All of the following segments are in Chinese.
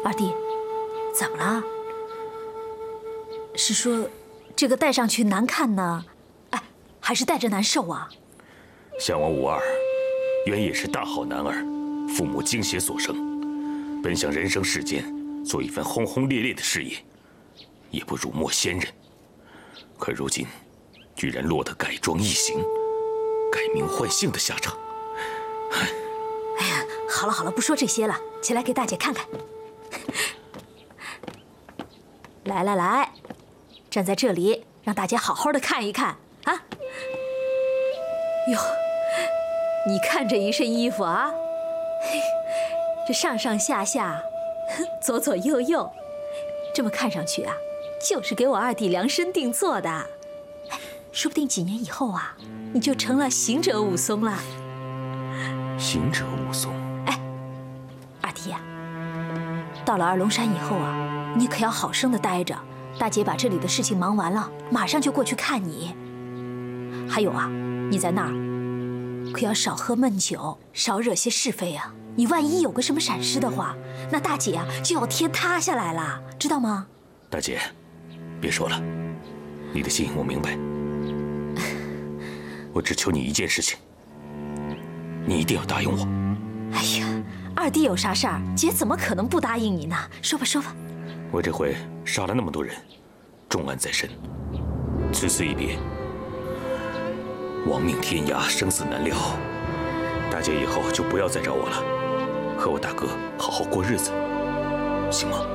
二弟，怎么了？是说这个戴上去难看呢，哎，还是戴着难受啊？ 项王无二，原也是大好男儿，父母精血所生，本想人生世间做一番轰轰烈烈的事业，也不辱没先人。可如今，居然落得改装易行、改名换姓的下场。 哎呀，好了好了，不说这些了，起来给大姐看看。来来来，站在这里，让大姐好好的看一看啊！哟，你看这一身衣服啊，这上上下下，左左右右，这么看上去啊，就是给我二弟量身定做的。说不定几年以后啊，你就成了行者武松了。 行者武松， 哎，二弟呀，到了二龙山以后啊，你可要好生的待着。大姐把这里的事情忙完了，马上就过去看你。还有啊，你在那儿可要少喝闷酒，少惹些是非啊。你万一有个什么闪失的话，那大姐啊就要天塌下来了，知道吗？ 大姐，别说了，你的心我明白。我只求你一件事情，你一定要答应我。 哎呀，二弟有啥事儿，姐怎么可能不答应你呢？说吧说吧。 我这回杀了那么多人，重案在身，此次一别，亡命天涯，生死难料。大姐以后就不要再找我了，和我大哥好好过日子，行吗？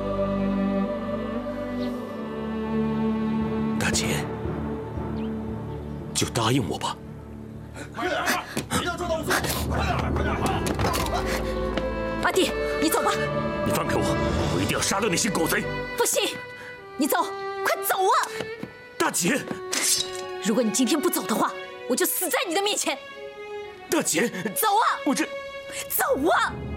大姐，就答应我吧。 快点啊！一定要抓到武松！快点，快点！ 二弟，你走吧。 你放开我，我一定要杀掉那些狗贼！ 不行，你走，快走啊！ 大姐， 如果你今天不走的话，我就死在你的面前。 大姐， 走啊！ 我这…… 走啊！